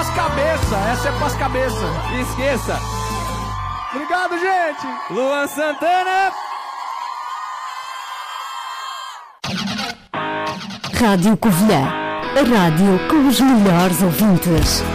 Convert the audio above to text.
pras cabeça. Essa é pras cabeça. Esqueça. Obrigado, gente. Luan Santana. Rádio Covilhã. A rádio com os melhores ouvintes.